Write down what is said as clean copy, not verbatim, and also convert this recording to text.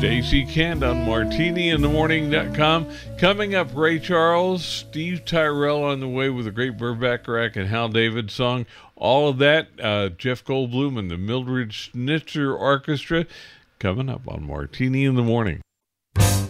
Stacy Kent on MartiniInTheMorning.com. Coming up, Ray Charles, Steve Tyrell on the way with a great Burt Bacharach and Hal David song. All of that, Jeff Goldblum and the Mildred Schnitzer Orchestra coming up on Martini in the Morning.